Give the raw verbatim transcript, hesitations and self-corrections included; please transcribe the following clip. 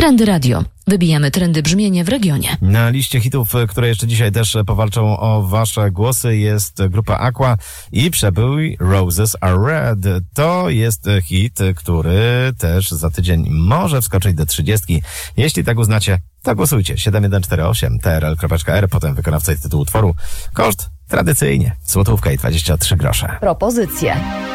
Trendy Radio. Wybijamy trendy brzmienia w regionie. Na liście hitów, które jeszcze dzisiaj też powalczą o wasze głosy, jest grupa Aqua i przebój Roses Are Red. To jest hit, który też za tydzień może wskoczyć do trzydziestki. Jeśli tak uznacie, to głosujcie. siedem jeden cztery osiem t r l kropka r, potem wykonawca i tytuł utworu. Koszt tradycyjnie złotówka i dwadzieścia trzy grosze. Propozycje.